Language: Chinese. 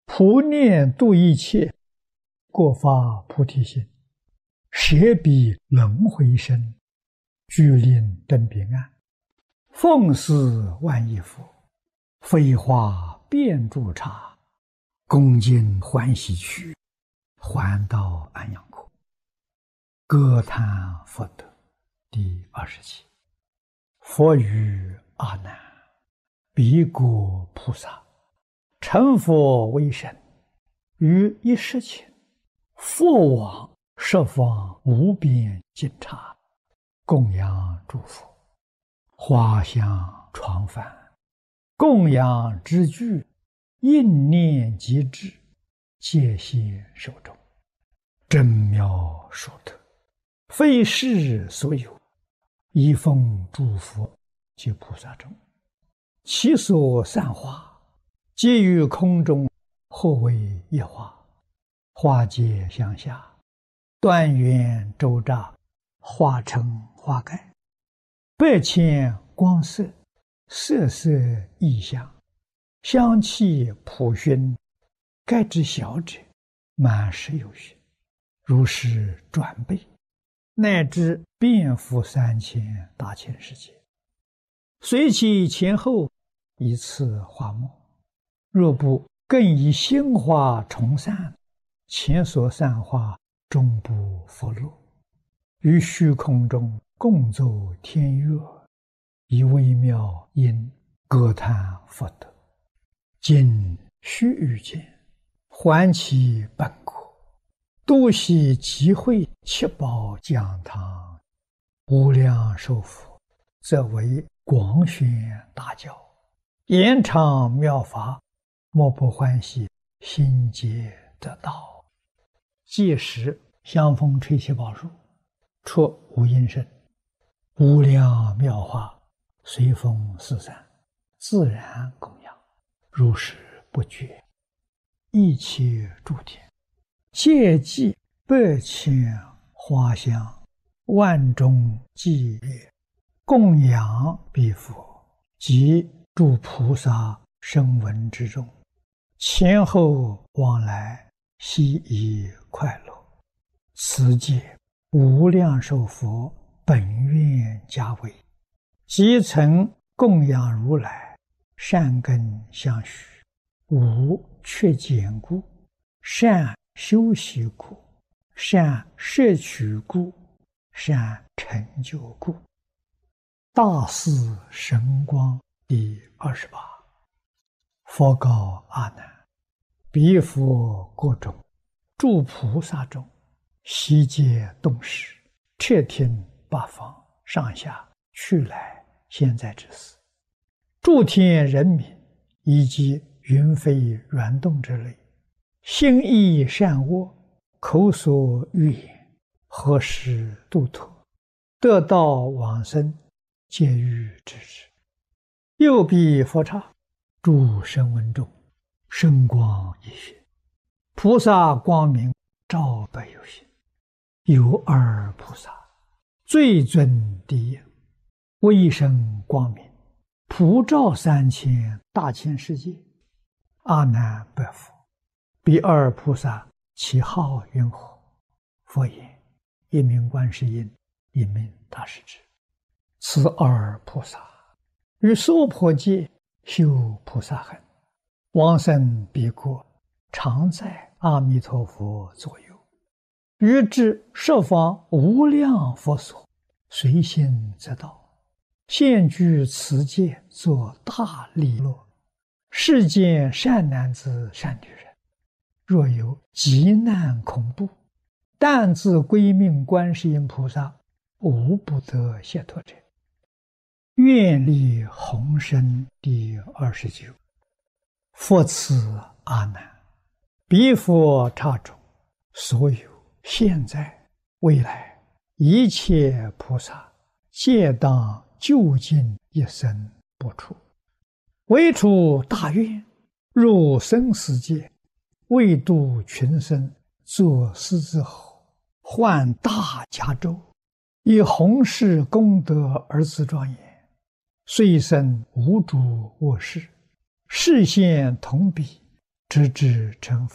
普念度一切，过发菩提心，舍彼轮回身，具令真彼岸，奉事万亿佛，飞花遍诸刹，恭敬欢喜趣，还到安养国。歌叹佛德第27。佛语阿难：彼国菩萨成佛为身，于一时前，佛往十方无边尽刹，供养诸佛，花香床幡，供养之具，应念即至，戒心受众，真妙殊特，非世所有，一奉诸佛及菩萨众，其所散花，皆于空中，或为一花，花皆相下，端圆周匝，花成花盖，百千光色，色色异香，香气普熏，盖之小者满10有余，如是转倍，乃至遍覆3000大千世界，随其前后一次花末，若不更以心花重散，前所散花终不佛落，于虚空中共奏天乐，以微妙音歌叹佛德。今须臾间，还其本国，度悉集会七宝讲堂，无量寿佛，则为广宣大教，延长妙法，莫不欢喜，心皆得道。届时香风吹七宝树，出无音声，无量妙法随风四散，自然供养，如是不绝。一切诸天皆祭百千花香，万众祭列，供养彼佛及诸菩萨声闻之众，前后往来，悉以快乐。此界无量寿佛本愿家为，即曾供养如来，善根相续，无缺减故，善修习故，善摄取故，善成就故。大士神光第28。佛告阿难：彼佛国中，诸菩萨中，悉皆动识，彻听八方上下去来现在之事，诸天人民以及云飞软动之类，心意善恶，口所欲言，何时度脱，得道往生，皆欲知之。又彼佛刹，诸声闻众，声光一现，菩萨光明照百有心，有二菩萨，最尊第一，威声光明，普照3000大千世界。阿难白佛：彼二菩萨其号云何？佛言：一名观世音，一名大势至。此二菩萨于娑婆界修菩萨行，往生彼国，常在阿弥陀佛左右，于至十方无量佛所，随心则到，现居此界，作大利乐。世间善男子善女人，若有急难恐怖，但自归命观世音菩萨，无不得解脱者。愿力宏深第29。佛此阿难：彼佛刹中，所有现在未来一切菩萨，皆当究竟一生不出，唯出大愿，入生死界，为度群生，作狮子吼，唤大迦咒，以弘誓功德而自庄严，虽生无诸恶事，示现同彼， 直至成佛。